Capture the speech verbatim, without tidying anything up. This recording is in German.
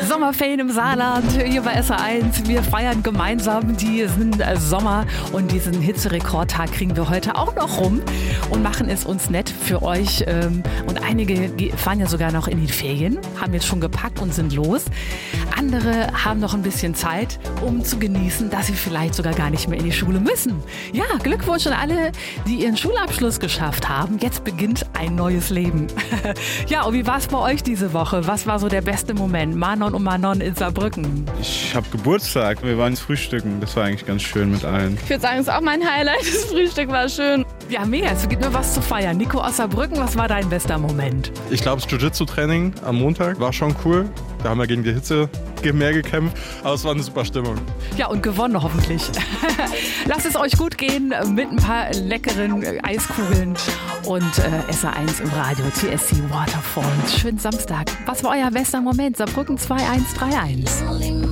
Sommerferien im Saarland, hier bei S R eins. Wir feiern gemeinsam diesen Sommer und diesen Hitzerekordtag kriegen wir heute auch noch rum und machen es uns nett für euch. Und einige fahren ja sogar noch in die Ferien, haben jetzt schon gepackt und sind los. Andere haben noch ein bisschen Zeit, um zu genießen, dass sie vielleicht sogar gar nicht mehr in die Schule müssen. Ja, Glückwunsch an alle, die ihren Schulabschluss geschafft haben. Jetzt beginnt ein neues Leben. Ja, und wie war es bei euch diese Woche? Was war so der beste Moment? Manon und Manon in Saarbrücken. Ich habe Geburtstag. Wir waren frühstücken. Das war eigentlich ganz schön mit allen. Ich würde sagen, es ist auch mein Highlight. Das Frühstück war schön. Ja, mega. Es gibt nur was zu feiern. Nico aus Saarbrücken, was war dein bester Moment? Ich glaube, das Jiu-Jitsu-Training am Montag war schon cool. Da haben wir gegen die Hitze mehr gekämpft, aber es war eine super Stimmung. Ja, und gewonnen hoffentlich. Lasst es euch gut gehen mit ein paar leckeren Eiskugeln und äh, S R eins im Radio, T S C Waterfalls. Schönen Samstag. Was war euer bester Moment? Saarbrücken zwei eins drei eins.